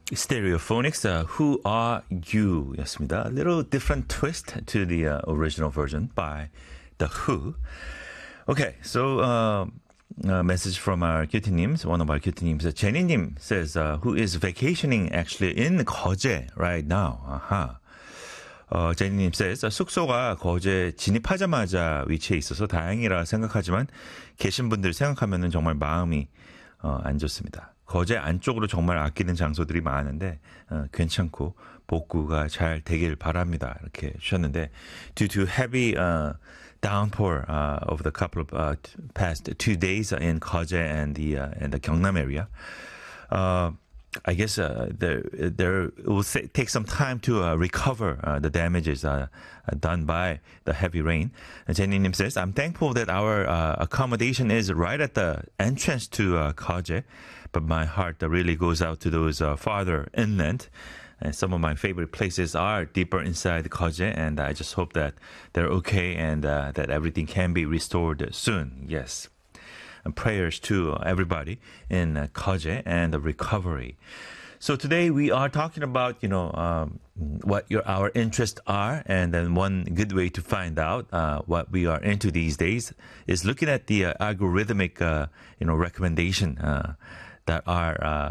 Stereophonics, Who Are You? 였습니다. A little different twist to the original version by The Who. Okay, so message from our cutie-nims, one of our cutie-nims. Jenny-nim says, who is vacationing actually in 거제 right now. 제니님 says, 숙소가 거제 진입하자마자 위치해 있어서 다행이라 생각하지만 계신 분들 생각하면 정말 마음이 안 좋습니다. 거제 안쪽으로 정말 아끼는 장소들이 많은데 괜찮고 복구가 잘 되길 바랍니다. 이렇게 주셨는데 due to heavy downpour over the couple of past 2 days in 거제 and the 경남 area, I guess there it will take some time to recover the damages done by the heavy rain. Jenny-nim says, I'm thankful that our accommodation is right at the entrance to Kaje, but my heart really goes out to those farther inland. And some of my favorite places are deeper inside Kaje, and I just hope that they're okay and that everything can be restored soon. Yes. And prayers to everybody in Kaje and the recovery. So today we are talking about, what our interests are, and then one good way to find out what we are into these days is looking at the algorithmic, recommendation that are